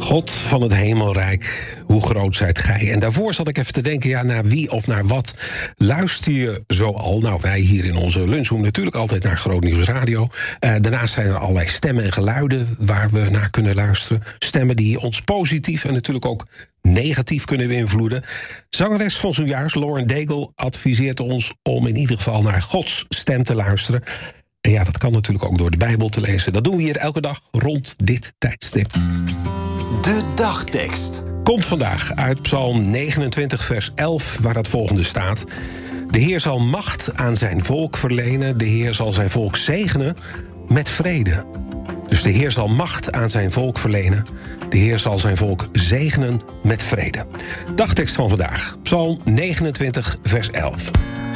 God van het hemelrijk, hoe groot zijt gij? En daarvoor zat ik even te denken, naar wie of naar wat luister je zoal? Nou, wij hier in onze lunchroom natuurlijk altijd naar Groot Nieuws Radio. Daarnaast zijn er allerlei stemmen en geluiden waar we naar kunnen luisteren. Stemmen die ons positief en natuurlijk ook negatief kunnen beïnvloeden. Zangeres van zojuist, Lauren Daigle, adviseert ons om in ieder geval naar Gods stem te luisteren. En ja, dat kan natuurlijk ook door de Bijbel te lezen. Dat doen we hier elke dag rond dit tijdstip. De dagtekst Komt vandaag uit Psalm 29, vers 11, waar het volgende staat. De Heer zal macht aan zijn volk verlenen. De Heer zal zijn volk zegenen met vrede. Dus de Heer zal macht aan zijn volk verlenen. De Heer zal zijn volk zegenen met vrede. Dagtekst van vandaag, Psalm 29, vers 11.